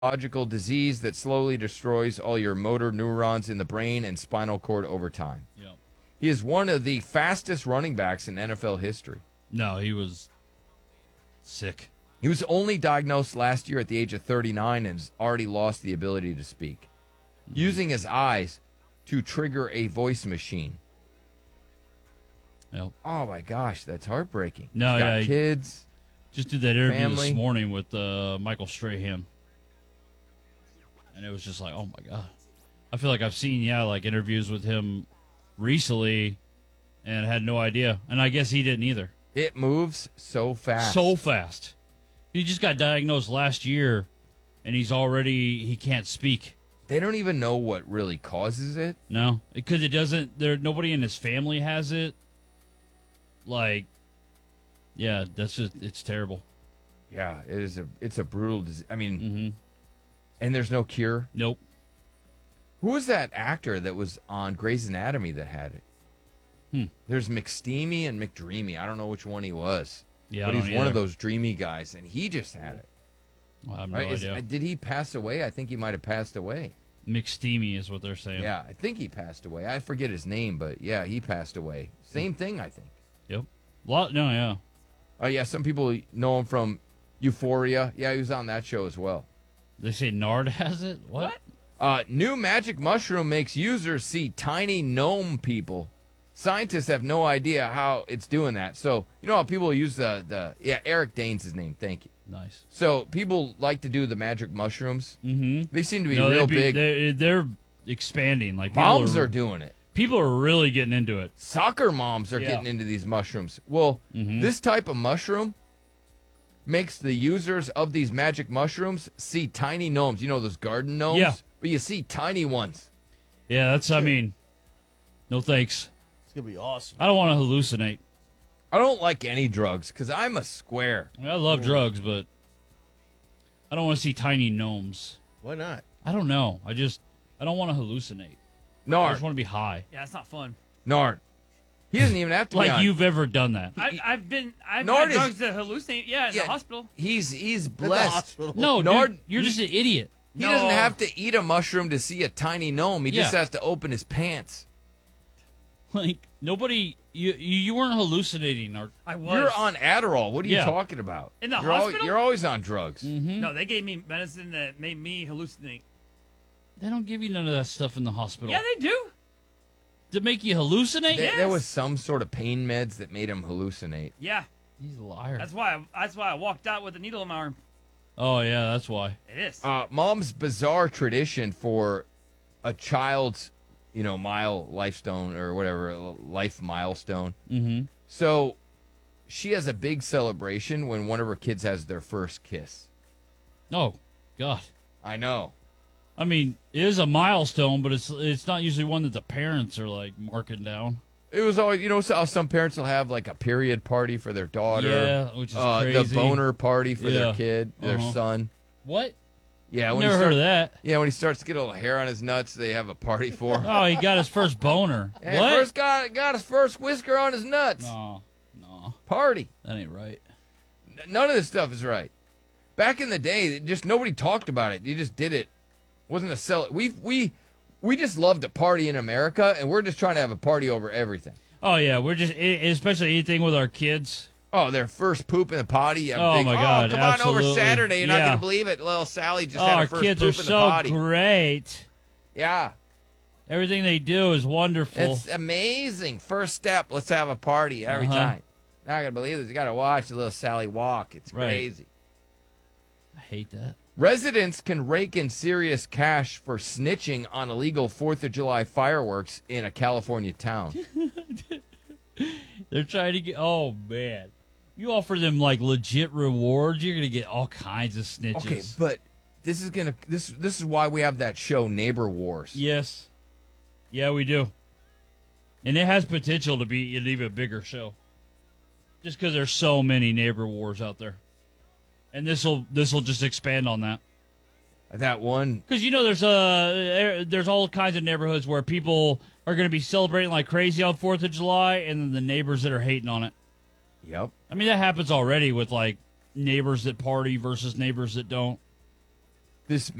neurological disease that slowly destroys all your motor neurons in the brain and spinal cord over time. Yep. He is one of the fastest running backs in NFL history. No, he was sick. He was only diagnosed last year at the age of 39 and has already lost the ability to speak, using his eyes to trigger a voice machine. Yep. Oh my gosh, that's heartbreaking. No, He's got yeah, kids. Just did that interview Family. this morning with Michael Strahan. And it was just like, oh my God. I feel like I've seen, like interviews with him recently and had no idea. And I guess he didn't either. It moves so fast. So fast. He just got diagnosed last year and he can't speak. They don't even know what really causes it. No, because it doesn't, nobody in his family has it. Like, yeah, it's terrible. Yeah, it's a brutal disease. I mean, Mm-hmm. and there's no cure. Nope. Who was that actor that was on Grey's Anatomy that had it? There's McSteamy and McDreamy. I don't know which one he was. Yeah, but I he's don't one of either. those dreamy guys, and he just had it. Well, I have no Right? idea. Did he pass away? I think he might have passed away. McSteamy is what they're saying. Yeah, I think he passed away. I forget his name, but yeah, he passed away. Same thing, I think. Yep. Yeah. Oh, yeah, some people know him from Euphoria. Yeah, he was on that show as well. They say Nard has it? What? New magic mushroom makes users see tiny gnome people. Scientists have no idea how it's doing that. So, you know how people use Eric Dane's his name. Thank you. Nice. So, people like to do the magic mushrooms. Mm-hmm. They seem to be real big. They're expanding. Like Moms are doing it. People are really getting into it. Soccer moms are getting into these mushrooms. Well, this type of mushroom makes the users of these magic mushrooms see tiny gnomes. You know those garden gnomes? Yeah. But you see tiny ones. Yeah, no thanks. It's going to be awesome. I don't want to hallucinate. I don't like any drugs because I'm a square. I love drugs, but I don't want to see tiny gnomes. Why not? I don't know. I don't want to hallucinate. I Nard. just want to be high. Yeah, it's not fun. Nard. He doesn't even have to be Like on. you've ever done that. I've had Nord is- drugs that hallucinate. Yeah, in the hospital. He's At the blessed. hospital. No, Nord- dude, you're just an idiot. He doesn't have to eat a mushroom to see a tiny gnome. He just Yeah. has to open his pants. Like nobody, you weren't hallucinating. Or I was. You're on Adderall. What are you Yeah. talking about? In the you're al- hospital? you're always on drugs. No, they gave me medicine that made me hallucinate. they don't give you none of that stuff in the hospital. Yeah, they do. To make you hallucinate? There was some sort of pain meds that made him hallucinate. Yeah, He's a liar. that's why I walked out with a needle in my arm. Oh yeah, that's why. It is. Mom's bizarre tradition for a child's, milestone or whatever, life milestone. Mm-hmm. So she has a big celebration when one of her kids has their first kiss. Oh God. I know. I mean, it is a milestone, but it's not usually one that the parents are like marking down. It was always, how some parents will have like a period party for their daughter. Yeah, which is The crazy. boner party for their Yeah. kid, their Uh-huh. son. What? Yeah, I've when he never heard of that. Yeah, when he starts to get a little hair on his nuts, they have a party for him. Oh, he got his first boner. And What? first got his first whisker on his nuts. No, Party. that ain't right. None of this stuff is right. Back in the day, just nobody talked about it. You just did it. Wasn't a sell. We just love to party in America, and we're just trying to have a party over everything. Oh yeah, we're just especially anything with our kids. Oh, their first poop in the potty. I'm Oh, my God, come on over absolutely. Saturday. You're not Yeah. gonna believe it. Little Sally just Oh, had her our first kids poop are in the so potty. great. Yeah, Everything they do is wonderful. it's amazing. First step. Let's have a party every Uh-huh. time. Not gonna believe this. You gotta watch the little Sally walk. It's Right. crazy. I hate that. Residents can rake in serious cash for snitching on illegal 4th of July fireworks in a California town. They're trying to get. Oh man, you offer them like legit rewards, you're gonna get all kinds of snitches. Okay, but this is why we have that show Neighbor Wars. Yes. Yeah, we do. And it has potential to be an even bigger show. Just because there's so many neighbor wars out there. And this'll just expand on that. That one. Because there's all kinds of neighborhoods where people are going to be celebrating like crazy on 4th of July, and then the neighbors that are hating on it. Yep. I mean, that happens already with like neighbors that party versus neighbors that don't. this